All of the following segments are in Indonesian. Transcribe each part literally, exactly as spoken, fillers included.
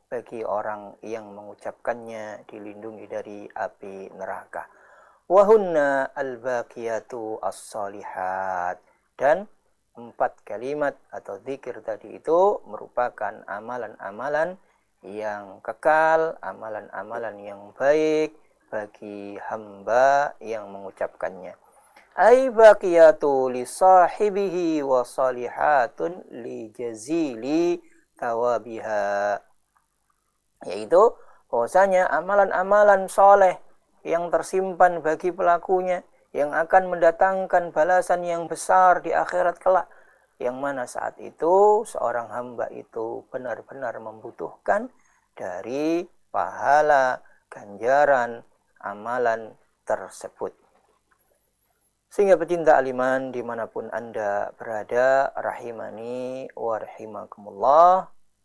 bagi orang yang mengucapkannya dilindungi dari api neraka. Wa hunna al-baqiyatu as-salihat. Dan empat kalimat atau zikir tadi itu merupakan amalan-amalan yang kekal, amalan-amalan yang baik bagi hamba yang mengucapkannya. Ay baqiyatu li sahibihi wa salihatun li jazili tawabiha. Yaitu bahwasanya amalan-amalan soleh yang tersimpan bagi pelakunya, yang akan mendatangkan balasan yang besar di akhirat kelak, yang mana saat itu seorang hamba itu benar-benar membutuhkan dari pahala ganjaran amalan tersebut. Sehingga pecinta aliman dimanapun Anda berada, rahimani wa rahimakumullah,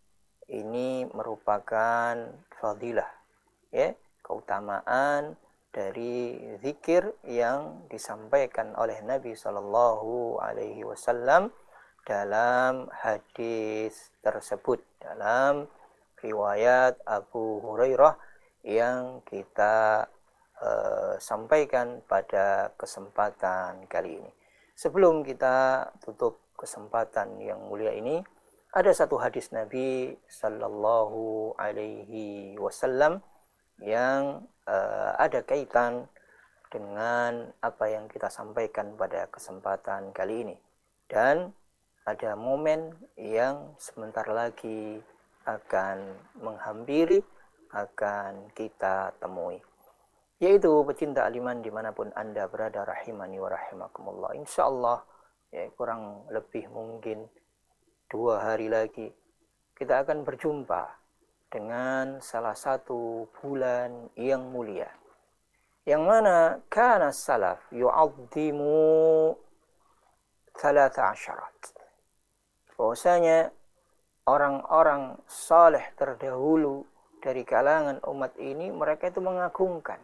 ini merupakan fadilah, ya, keutamaan dari zikir yang disampaikan oleh Nabi Shallallahu Alaihi Wasallam dalam hadis tersebut, dalam riwayat Abu Hurairah yang kita uh, sampaikan pada kesempatan kali ini. Sebelum kita tutup kesempatan yang mulia ini, ada satu hadis Nabi Shallallahu Alaihi Wasallam yang uh, ada kaitan dengan apa yang kita sampaikan pada kesempatan kali ini, dan ada momen yang sebentar lagi akan menghampiri, akan kita temui, yaitu pecinta aliman dimanapun Anda berada, rahimani wa rahimakumullah. Insyaallah ya, kurang lebih mungkin dua hari lagi kita akan berjumpa dengan salah satu bulan yang mulia, yang mana kana salaf yu'azzimu thalatha asyarat. Bahwasanya orang-orang saleh terdahulu dari kalangan umat ini, mereka itu mengagungkan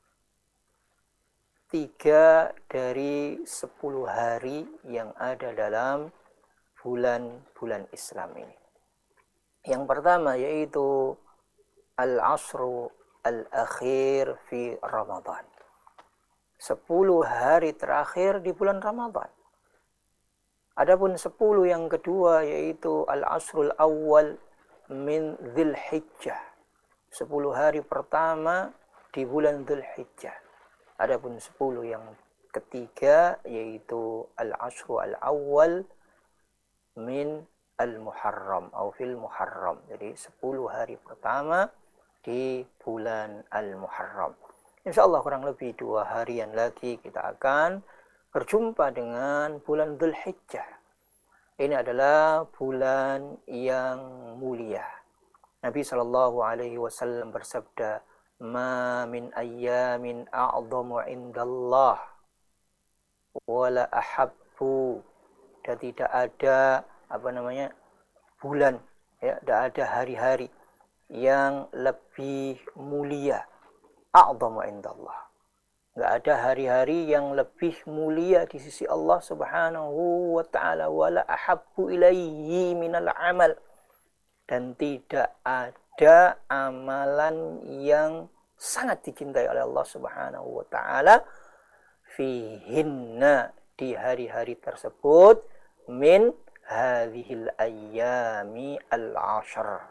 tiga dari sepuluh hari yang ada dalam bulan-bulan Islam ini. Yang pertama yaitu al-ashru al-akhir fi Ramadan. Sepuluh hari terakhir di bulan Ramadan. Adapun sepuluh yang kedua yaitu al-ashrul awal min Dzulhijjah. Sepuluh hari pertama di bulan Dzulhijjah. Adapun sepuluh yang ketiga yaitu al-ashru al-awwal min al-Muharram atau fil Muharram. Jadi sepuluh hari pertama di bulan Al-Muharram. Insyaallah kurang lebih dua harian lagi kita akan berjumpa dengan bulan Dzulhijjah. Ini adalah bulan yang mulia. Nabi Shallallahu Alaihi Wasallam bersabda, "Ma min ayyamin a'zamu indallah wala ahabbu." Dan tidak ada apa namanya bulan, ya, tidak ada hari-hari yang lebih mulia, a'zamu indallah. Enggak ada hari-hari yang lebih mulia di sisi Allah Subhanahu wa taala, wala ahabbu ilaihi minal amal. Dan tidak ada amalan yang sangat dicintai oleh Allah Subhanahu wa taala fihinna, di hari-hari tersebut, min hadhil ayyami al-ashr,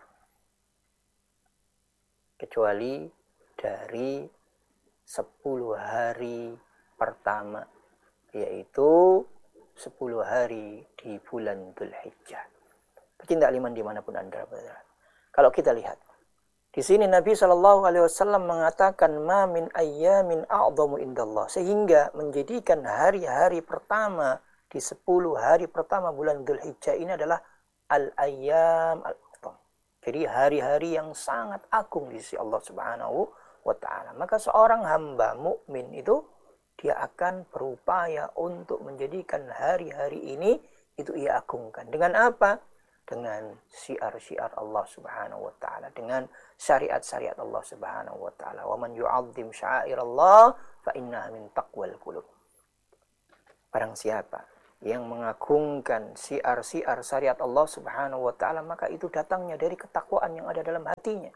kecuali dari sepuluh hari pertama, yaitu sepuluh hari di bulan Dzulhijjah. Pecinta aliman dimanapun Anda berada, kalau kita lihat di sini Nabi Shallallahu Alaihi Wasallam mengatakan ma min ayyamin a'zamu indallah, sehingga menjadikan hari-hari pertama di sepuluh hari pertama bulan Dzulhijjah ini adalah al-ayyam al-a'zam. Jadi hari-hari yang sangat agung di sisi Allah Subhanahu wa taala. Maka seorang hamba mukmin itu dia akan berupaya untuk menjadikan hari-hari ini itu ia agungkan. Dengan apa? Dengan syiar-syiar Allah Subhanahu wa taala, dengan syariat-syariat Allah Subhanahu wa taala. Wa man yu'azzim sya'airallah fa innaha min taqwal qulub. Barang siapa yang mengagungkan syiar-syiar syariat Allah Subhanahu wa taala, maka itu datangnya dari ketakwaan yang ada dalam hatinya.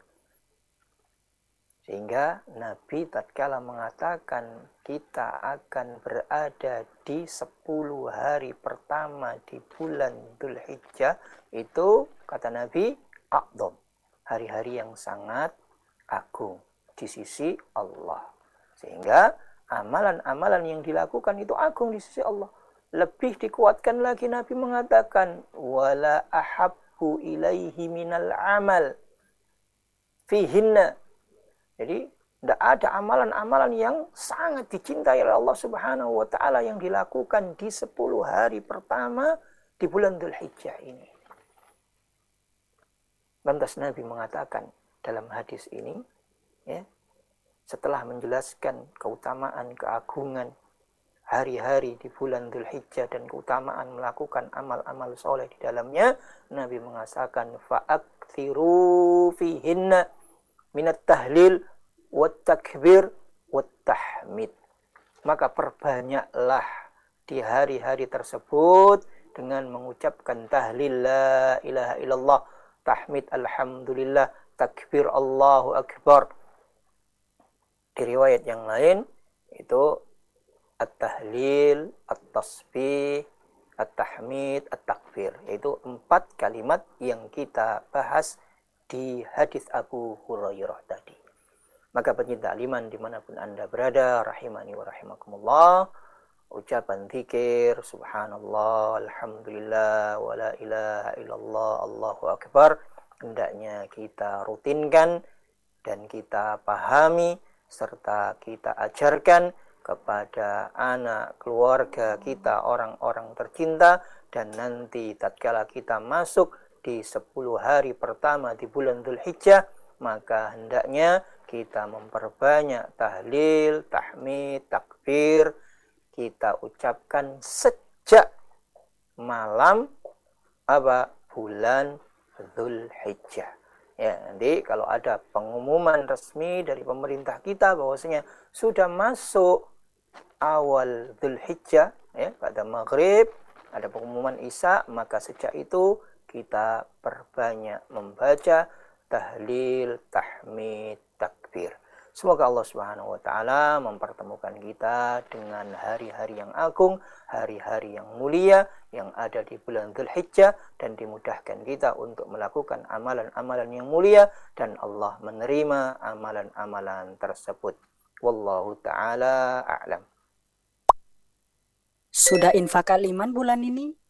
Sehingga Nabi tatkala mengatakan kita akan berada di sepuluh hari pertama di bulan Dzulhijjah, itu kata Nabi a'dham, hari-hari yang sangat agung di sisi Allah. Sehingga amalan-amalan yang dilakukan itu agung di sisi Allah. Lebih dikuatkan lagi Nabi mengatakan wala ahabbu ilaihi minal amal fihinna. Jadi tidak ada amalan-amalan yang sangat dicintai oleh Allah Subhanahu wa taala yang dilakukan di sepuluh hari pertama di bulan Dzulhijjah ini. Lantas Nabi mengatakan dalam hadis ini, ya, setelah menjelaskan keutamaan, keagungan hari-hari di bulan Dzulhijjah dan keutamaan melakukan amal-amal soleh di dalamnya, Nabi mengatakan fa'aktsiru fihinna minat tahlil wat takbir wat tahmid. Maka perbanyaklah di hari-hari tersebut dengan mengucapkan tahlil la ilaha illallah, tahmid alhamdulillah, takbir Allahu akbar. Di riwayat yang lain itu at-tahlil, at-tasbih, at-tahmid, at-takbir, yaitu empat kalimat yang kita bahas di hadis Abu Hurairah tadi. Maka pencinta aliman dimanapun Anda berada, rahimani wa rahimakumullah, ucapan zikir subhanallah, alhamdulillah, wa la ilaha illallah, Allahu akbar, hendaknya kita rutinkan dan kita pahami serta kita ajarkan kepada anak, keluarga kita, orang-orang tercinta, dan nanti tatkala kita masuk di sepuluh hari pertama di bulan Dzulhijjah, maka hendaknya kita memperbanyak tahlil, tahmid, takbir, kita ucapkan sejak malam apa bulan Dzulhijjah. Ya, nanti kalau ada pengumuman resmi dari pemerintah kita bahwasanya sudah masuk awal Dzulhijjah, ya, pada maghrib ada pengumuman Isya, maka sejak itu kita perbanyak membaca tahlil, tahmid, takbir. Semoga Allah Subhanahu wa taala mempertemukan kita dengan hari-hari yang agung, hari-hari yang mulia yang ada di bulan Dzulhijjah, dan dimudahkan kita untuk melakukan amalan-amalan yang mulia dan Allah menerima amalan-amalan tersebut. Wallahu taala a'lam. Sudah infak aliman bulan ini?